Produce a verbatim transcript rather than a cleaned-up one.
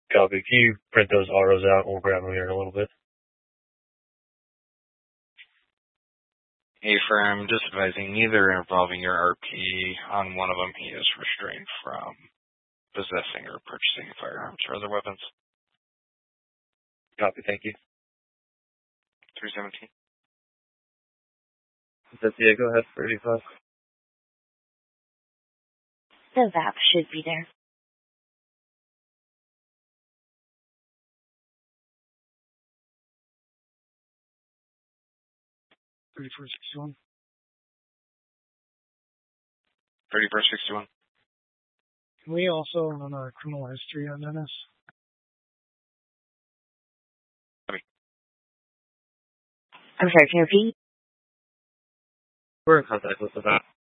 Copy. Can you print those R Os out? We'll grab them here in a little bit. A firm, just advising, neither involving your R P. On one of them, he is restrained from possessing or purchasing firearms or other weapons. Copy. Thank you. three seventeen. That's yeah. Go ahead. thirty-five. The V A P should be there. thirty-four sixty-one. thirty-four sixty-one. Can we also run a criminal history on Dennis? I'm sorry, can you repeat? We're in contact with the V A P.